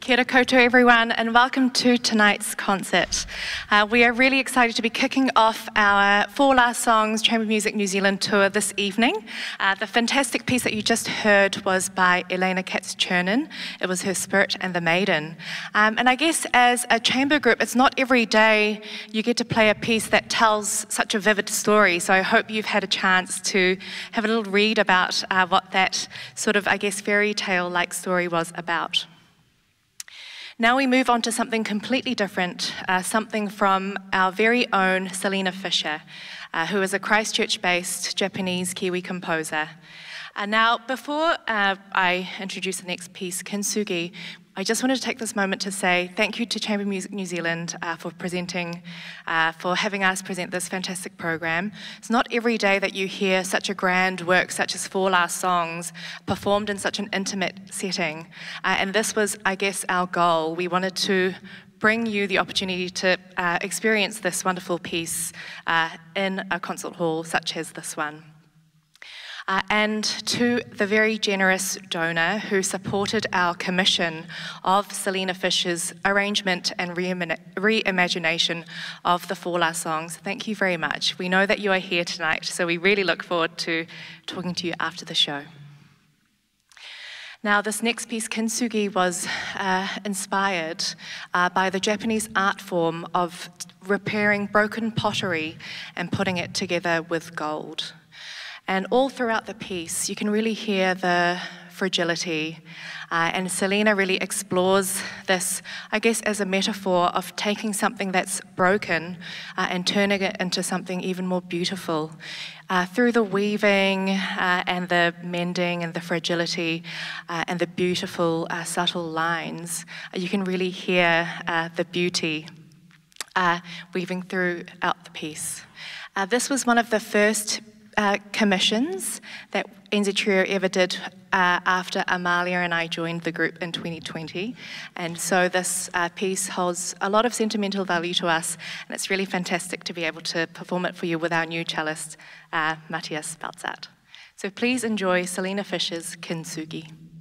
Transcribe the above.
Kia ora koutou everyone, and welcome to tonight's concert. We are really excited to be kicking off our Four Last Songs Chamber Music New Zealand tour this evening. The fantastic piece that you just heard was by Elena Katz-Chernin. It was her Spirit and the Maiden. And I guess as a chamber group, it's not every day you get to play a piece that tells such a vivid story. So I hope you've had a chance to have a little read about what that sort of, I guess, fairy tale-like story was about. Now we move on to something completely different, something from our very own Selina Fisher, who is a Christchurch-based Japanese Kiwi composer. Now, before I introduce the next piece, Kintsugi, I just wanted to take this moment to say thank you to Chamber Music New Zealand for having us present this fantastic program. It's not every day that you hear such a grand work such as Four Last Songs performed in such an intimate setting. And this was, I guess, our goal. We wanted to bring you the opportunity to experience this wonderful piece in a concert hall such as this one. And to the very generous donor who supported our commission of Selina Fisher's arrangement and reimagination of the Four Last Songs, thank you very much. We know that you are here tonight, so we really look forward to talking to you after the show. Now, this next piece, Kintsugi, was inspired by the Japanese art form of repairing broken pottery and putting it together with gold. And all throughout the piece, you can really hear the fragility. And Selina really explores this, I guess, as a metaphor of taking something that's broken and turning it into something even more beautiful. Through the weaving and the mending and the fragility and the beautiful, subtle lines, you can really hear the beauty weaving throughout the piece. This was one of the first commissions that NZ Trio ever did after Amalia and I joined the group in 2020, and so this piece holds a lot of sentimental value to us, and it's really fantastic to be able to perform it for you with our new cellist, Matthias Balzat. So please enjoy Selina Fisher's Kintsugi.